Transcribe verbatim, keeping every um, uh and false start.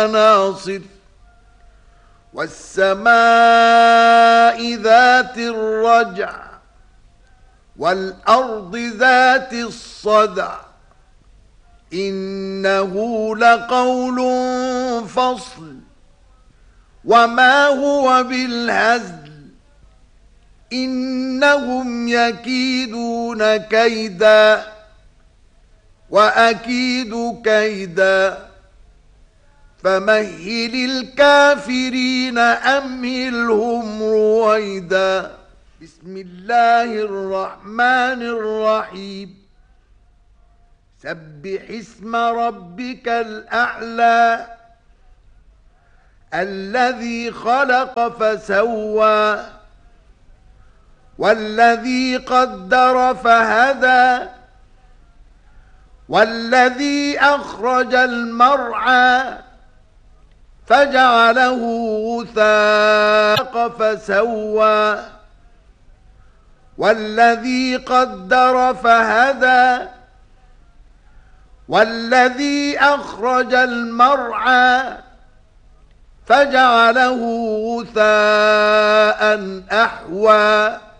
ناصر والسماء ذات الرجع والأرض ذات الصدع إنه لقول فصل وما هو بالهزل إنهم يكيدون كيدا وأكيد كيدا فمهل الكافرين أمهلهم رويدا. بسم الله الرحمن الرحيم. سبح اسم ربك الأعلى الذي خلق فسوى والذي قدر فهدى والذي أخرج المرعى فجعله غثاء فسوى والذي قدر فهدى والذي أخرج المرعى فجعله غثاء أحوى